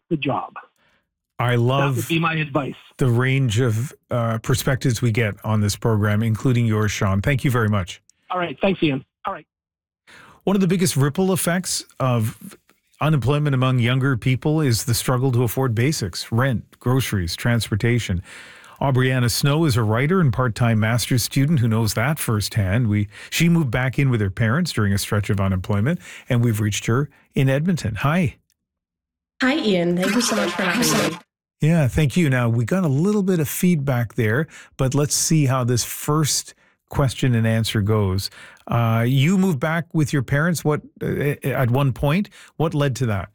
the job. I That would love be my advice. the range of perspectives we get on this program, including yours, Sean. Thank you very much. All right. Thanks, Ian. All right. One of the biggest ripple effects of unemployment among younger people is the struggle to afford basics: rent, groceries, transportation. Aubriana Snow is a writer and part-time master's student who knows that firsthand. She moved back in with her parents during a stretch of unemployment, and we've reached her in Edmonton. Hi. Hi, Ian. Thank you so much for having me. Yeah, thank you. Now, we got a little bit of feedback there, but let's see how this first question and answer goes. You moved back with your parents at one point. What led to that?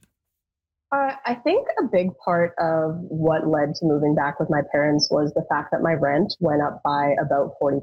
I think a big part of what led to moving back with my parents was the fact that my rent went up by about 40%.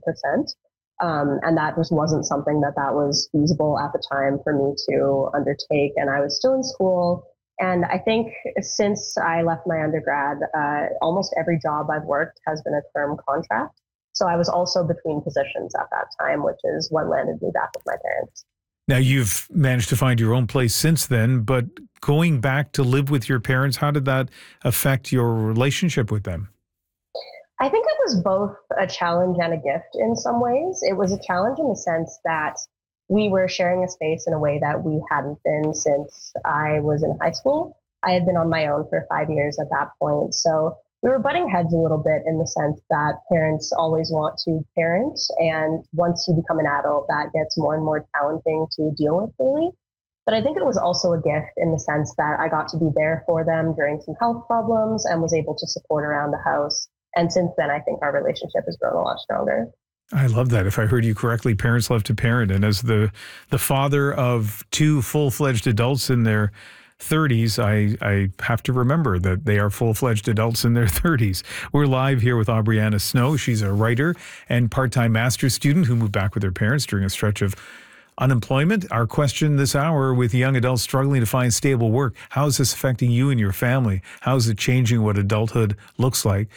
And that just wasn't something that was feasible at the time for me to undertake. And I was still in school. And I think since I left my undergrad, almost every job I've worked has been a term contract. So I was also between positions at that time, which is what landed me back with my parents. Now, you've managed to find your own place since then, but going back to live with your parents, how did that affect your relationship with them? I think it was both a challenge and a gift in some ways. It was a challenge in the sense that we were sharing a space in a way that we hadn't been since I was in high school. I had been on my own for 5 years at that point. So we were butting heads a little bit in the sense that parents always want to parent. And once you become an adult, that gets more and more challenging to deal with daily. But I think it was also a gift in the sense that I got to be there for them during some health problems and was able to support around the house. And since then, I think our relationship has grown a lot stronger. I love that. If I heard you correctly, parents love to parent. And as the father of two full-fledged adults in their 30s, I have to remember that they are full-fledged adults in their 30s. We're live here with Aubriana Snow. She's a writer and part-time master's student who moved back with her parents during a stretch of unemployment. Our question this hour: with young adults struggling to find stable work, how is this affecting you and your family? How is it changing what adulthood looks like?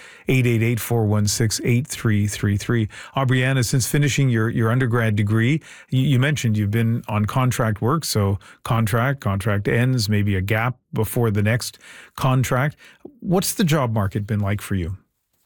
888-416-8333. Aubriana, since finishing your undergrad degree, you mentioned you've been on contract work, so contract ends, maybe a gap before the next contract. What's the job market been like for you?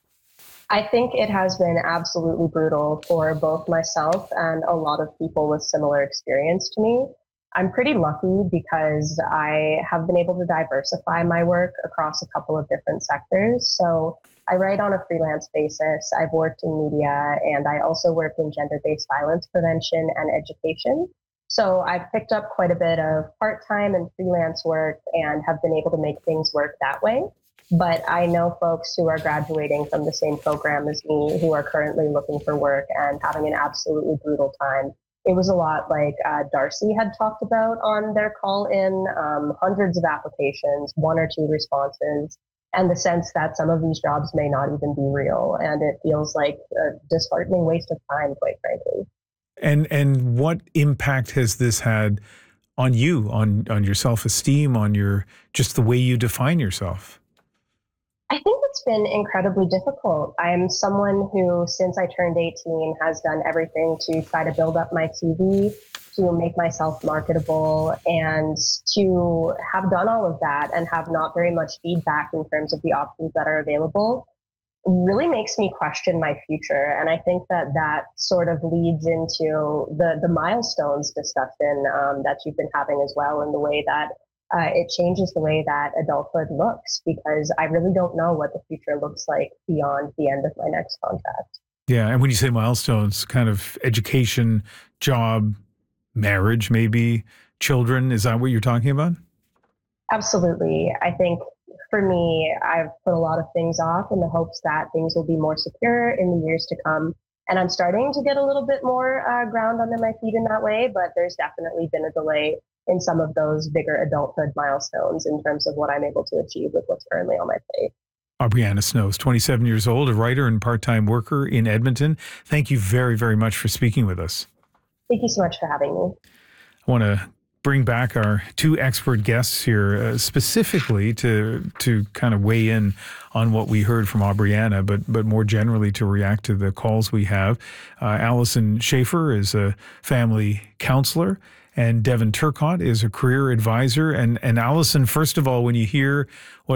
I think it has been absolutely brutal for both myself and a lot of people with similar experience to me. I'm pretty lucky because I have been able to diversify my work across a couple of different sectors. So I write on a freelance basis. I've worked in media, and I also work in gender-based violence prevention and education. So I've picked up quite a bit of part-time and freelance work and have been able to make things work that way. But I know folks who are graduating from the same program as me who are currently looking for work and having an absolutely brutal time. It was a lot like Darcy had talked about on their call in, hundreds of applications, 1 or 2 responses, and the sense that some of these jobs may not even be real. And it feels like a disheartening waste of time, quite frankly. And what impact has this had on you, on your self-esteem, on just the way you define yourself? I think it's been incredibly difficult. I'm someone who, since I turned 18, has done everything to try to build up my CV, to make myself marketable, and to have done all of that and have not very much feedback in terms of the options that are available really makes me question my future. And I think that sort of leads into the milestones discussion that you've been having as well, in the way that it changes the way that adulthood looks, because I really don't know what the future looks like beyond the end of my next contract. Yeah. And when you say milestones, kind of education, job, marriage, maybe children, is that what you're talking about? Absolutely. I think for me, I've put a lot of things off in the hopes that things will be more secure in the years to come. And I'm starting to get a little bit more ground under my feet in that way, but there's definitely been a delay in some of those bigger adulthood milestones in terms of what I'm able to achieve with what's currently on my plate. Aubriana Snow is 27 years old, a writer and part-time worker in Edmonton. Thank you very, very much for speaking with us. Thank you so much for having me. I want to bring back our 2 expert guests here, specifically to kind of weigh in on what we heard from Aubriana, but more generally to react to the calls we have. Allison Schaefer is a family counselor, and Devin Turcotte is a career advisor. And Allison, first of all, when you hear what